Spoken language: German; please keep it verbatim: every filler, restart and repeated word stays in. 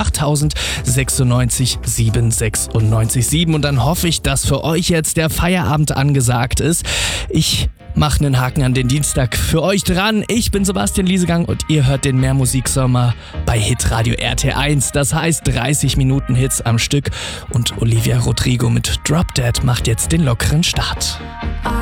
achttausend sechsundneunzig sieben sechsundneunzig sieben. Und dann hoffe ich, dass für euch jetzt der Feierabend angesagt ist. Ich mache einen Haken an den Dienstag für euch dran. Ich bin Sebastian Liesegang und ihr hört den Mehrmusiksommer bei Hitradio R T eins. Das heißt dreißig Minuten Hits am Stück. Und Olivia Rodrigo mit Drop Dead macht jetzt den lockeren Start.